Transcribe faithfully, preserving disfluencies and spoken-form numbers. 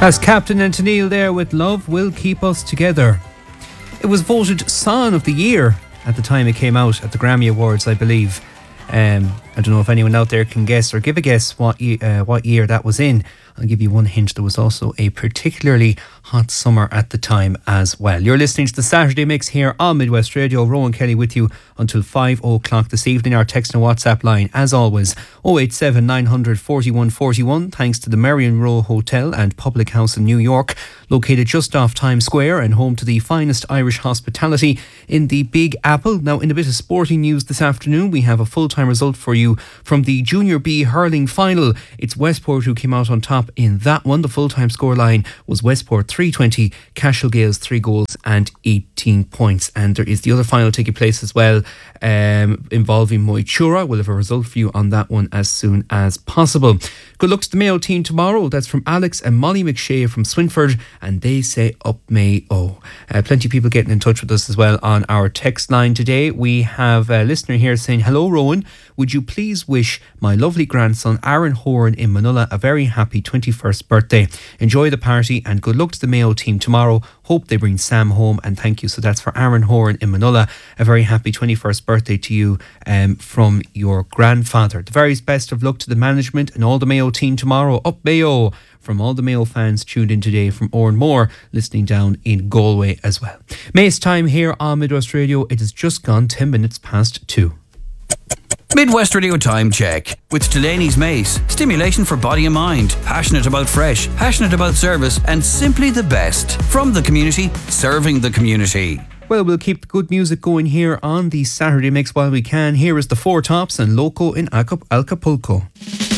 As Captain and Tennille there with Love Will Keep Us Together. It was voted Song of the Year at the time it came out at the Grammy Awards, I believe. Um, I don't know if anyone out there can guess or give a guess what, uh, what year that was in. I'll give you one hint. There was also a particularly hot summer at the time as well. You're listening to the Saturday Mix here on Midwest Radio. Rowan Kelly with you until five o'clock this evening. Our text and WhatsApp line, as always, oh eight seven, nine hundred, forty-one forty-one. Thanks to the Marion Row Hotel and Public House in New York, located just off Times Square and home to the finest Irish hospitality in the Big Apple. Now, in a bit of sporting news this afternoon, we have a full-time result for you from the Junior B hurling final. It's Westport who came out on top in that one. The full-time scoreline was Westport three twenty, Cashel Gales three goals and eighteen points. And there is the other final taking place as well, um, involving Moitura. We'll have a result for you on that one as soon as possible. Good luck to the Mayo team tomorrow. That's from Alex and Molly McShea from Swinford, and they say up Mayo. Uh, plenty of people getting in touch with us as well on our text line today. We have a listener here saying, hello Rowan, would you please wish my lovely grandson Aaron Horan in Manila a very happy twenty-first birthday. Enjoy the party and good luck to the Mayo team tomorrow. Hope they bring Sam home, and thank you. So that's for Aaron Horan in Manila. A very happy twenty-first birthday to you um, from your grandfather. The very best of luck to the management and all the Mayo team tomorrow. Up Mayo! From all the Mayo fans tuned in today from Oran Moore, listening down in Galway as well. Mace time here on Midwest Radio. It has just gone ten minutes past two. Midwest Radio Time Check with Delaney's Mace. Stimulation for body and mind. Passionate about fresh, passionate about service, and simply the best. From the community, serving the community. Well, we'll keep the good music going here on the Saturday Mix while we can. Here is the Four Tops and Loco in Acapulco.